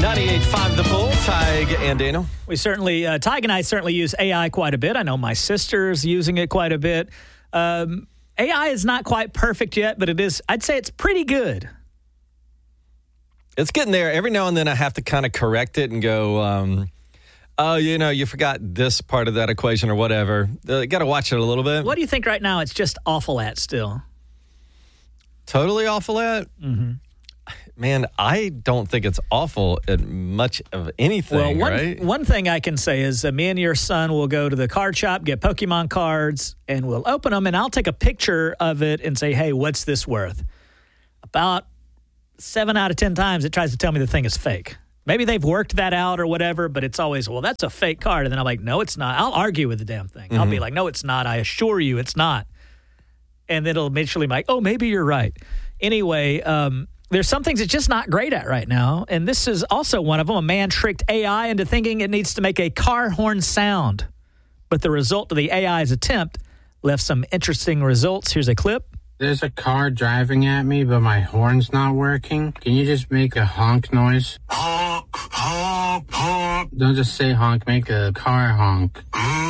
98.5 The Bull, Tig and Daniel. We certainly, Tig and I certainly use AI quite a bit. I know my sister's using it quite a bit. AI is not quite perfect yet, but it is, I'd say it's pretty good. It's getting there. Every now and then I have to kind of correct it and go, oh, you forgot this part of that equation or whatever. Got to watch it a little bit. What do you think right now it's just awful at still? Totally awful at? Mm-hmm. Man, I don't think it's awful at much of anything, right? One thing I can say is me and your son will go to the card shop, get Pokemon cards, and we'll open them, and I'll take a picture of it and say, hey, what's this worth? About 7 out of 10 times, it tries to tell me the thing is fake. Maybe they've worked that out or whatever, but it's always, well, that's a fake card. And then I'm like, no, it's not. I'll argue with the damn thing. Mm-hmm. I'll be like, no, it's not. I assure you it's not. And then it'll eventually be like, oh, maybe you're right. Anyway, there's some things it's just not great at right now, and this is also one of them. A man tricked AI into thinking it needs to make a car horn sound, but the result of the AI's attempt left some interesting results. Here's a clip. There's a car driving at me, but my horn's not working. Can you just make a honk noise? Honk, honk, honk. Don't just say honk, make a car honk.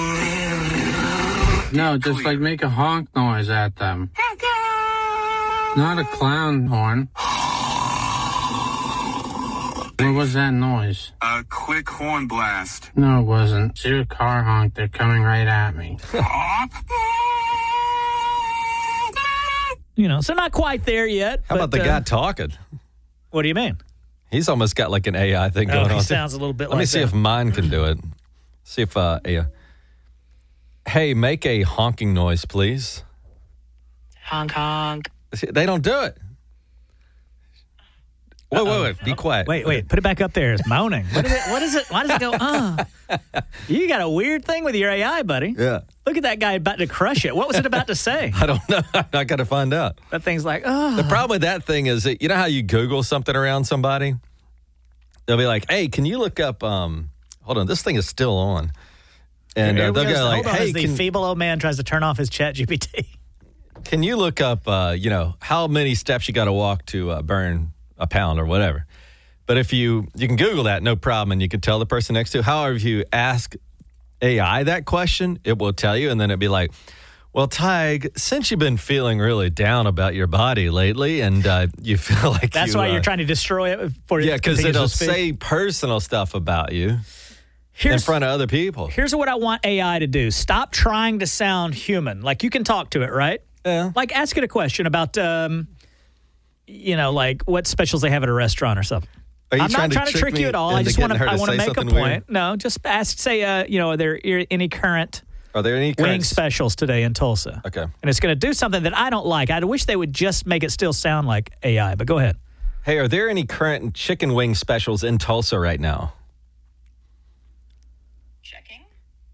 No, just like make a honk noise at them. Not a clown horn. What was that noise? A quick horn blast. No, it wasn't. See a car honk. They're coming right at me. So not quite there yet. How about the guy talking? What do you mean? He's almost got like an AI thing going on. He sounds a little bit like that. Let me see if mine can do it. See if, hey, make a honking noise, please. Honk, honk. See, they don't do it. Wait. Be quiet. Wait. Put it back up there. It's moaning. What is it? Why does it go, You got a weird thing with your AI, buddy. Yeah. Look at that guy about to crush it. What was it about to say? I don't know. I got to find out. That thing's like, The problem with that thing is that, you know how you Google something around somebody? They'll be like, hey, can you look up, hold on, this thing is still on. And they'll go like, hey, the feeble old man tries to turn off his ChatGPT. Can you look up, how many steps you got to walk to burn a pound or whatever? But if you can Google that, no problem, and you can tell the person next to you. However, if you ask AI that question, it will tell you, and then it'd be like, well, Tig, since you've been feeling really down about your body lately, and you feel like that's why you're trying to destroy it for yeah, because it'll say personal stuff about you in front of other people. Here's what I want AI to do: stop trying to sound human. Like, you can talk to it, right? Yeah. Like, ask it a question about, like what specials they have at a restaurant or something. Are you I'm not trying to trick you at all. I just want to make a point. Weird? No, just ask. Say, are there any current? Are there any wing specials today in Tulsa? Okay. And it's going to do something that I don't like. I wish they would just make it still sound like AI. But go ahead. Hey, are there any current chicken wing specials in Tulsa right now? Checking.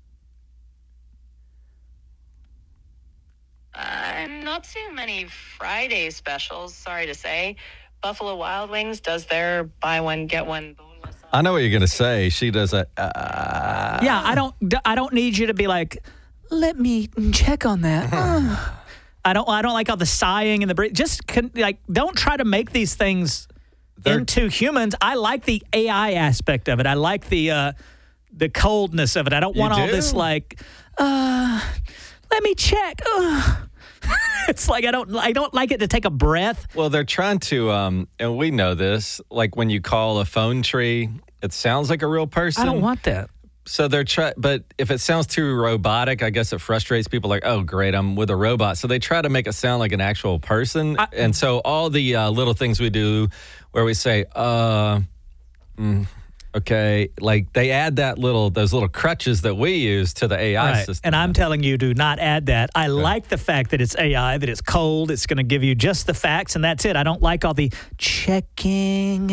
Not too many Friday specials, sorry to say. Buffalo Wild Wings does their buy one, get one boneless. I know what you're going to say. She does a... Yeah, I don't need you to be like, let me check on that. I don't like all the sighing and the breathing. Just don't try to make these things into humans. I like the AI aspect of it. I like the coldness of it. I don't want all this like, let me check. It's like I don't like it to take a breath. Well, they're trying to, and we know this, like when you call a phone tree, it sounds like a real person. I don't want that. So they're but if it sounds too robotic, I guess it frustrates people. Like, oh, great, I'm with a robot. So they try to make it sound like an actual person. And so all the little things we do where we say, okay, like they add those little crutches that we use to the AI system. And I'm telling you, do not add that. I like the fact that it's AI, that it's cold. It's going to give you just the facts, and that's it. I don't like all the checking.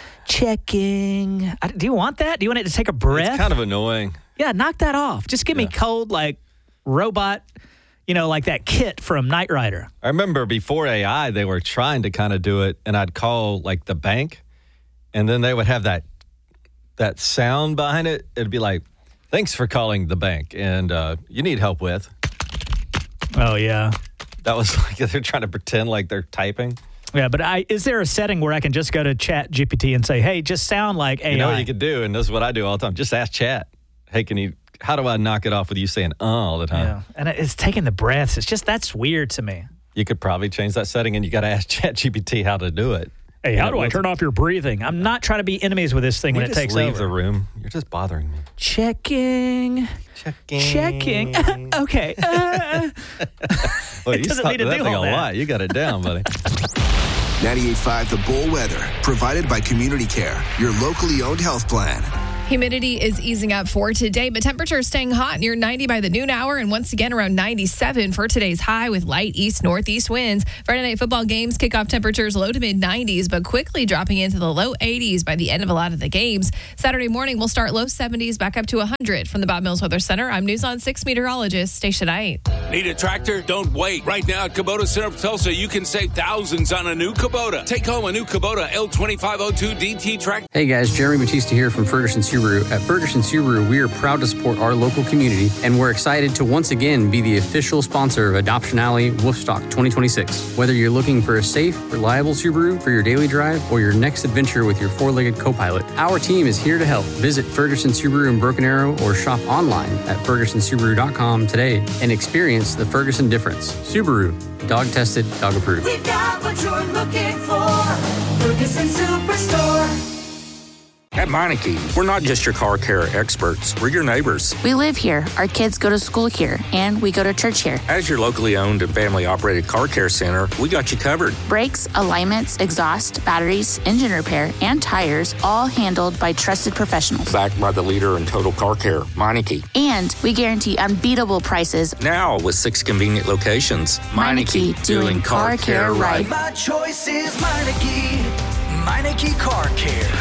Do you want that? Do you want it to take a breath? It's kind of annoying. Yeah, knock that off. Just give me cold, like robot, like that Kit from Knight Rider. I remember before AI, they were trying to kind of do it, and I'd call like the bank, and then they would have that sound behind it. It'd be like, thanks for calling the bank, and you need help with. Oh, yeah. That was like they're trying to pretend like they're typing. Yeah, but is there a setting where I can just go to Chat GPT and say, hey, just sound like AI? You know what you could do, and this is what I do all the time. Just ask Chat, hey, how do I knock it off with you saying all the time? Yeah, and it's taking the breaths. It's just, that's weird to me. You could probably change that setting, and you got to ask Chat GPT how to do it. Hey, how do I turn off your breathing? I'm not trying to be enemies with this thing when it takes over. Leave the room. You're just bothering me. Checking. Okay. Well, it doesn't need to do all that. Lot. You got it down, buddy. 98.5 The Bull Weather, provided by Community Care, your locally owned health plan. Humidity is easing up for today, but temperatures staying hot near 90 by the noon hour and once again around 97 for today's high with light east-northeast winds. Friday night football games kickoff temperatures low to mid-90s, but quickly dropping into the low 80s by the end of a lot of the games. Saturday morning, we'll start low 70s back up to 100. From the Bob Mills Weather Center, I'm News on 6 meteorologist Stacia Knight. Need a tractor? Don't wait. Right now at Kubota Center of Tulsa, you can save thousands on a new Kubota. Take home a new Kubota L2502 DT tractor. Hey guys, Jeremy Batista here from Ferguson Subaru. At Ferguson Subaru, we are proud to support our local community, and we're excited to once again be the official sponsor of Adoption Alley Wolfstock 2026. Whether you're looking for a safe, reliable Subaru for your daily drive or your next adventure with your four-legged co-pilot, our team is here to help. Visit Ferguson Subaru in Broken Arrow or shop online at fergusonsubaru.com today and experience the Ferguson difference. Subaru, dog-tested, dog-approved. We've got what you're looking for. Ferguson Superstore. At Meineke, we're not just your car care experts. We're your neighbors. We live here, our kids go to school here, and we go to church here. As your locally owned and family-operated car care center, we got you covered. Brakes, alignments, exhaust, batteries, engine repair, and tires, all handled by trusted professionals. Backed by the leader in total car care, Meineke. And we guarantee unbeatable prices. Now with 6 convenient locations. Meineke, doing car care right. My choice is Meineke. Meineke Car Care.